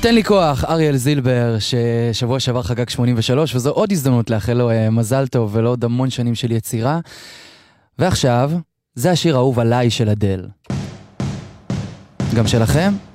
תן לי כוח, אריאל זילבר, ששבוע שעבר חגג 83, וזו עוד הזדמנות לאחל לו מזל טוב ולעוד המון שנים של יצירה. ועכשיו, זה השיר האהוב עליי של אדל. גם שלכם?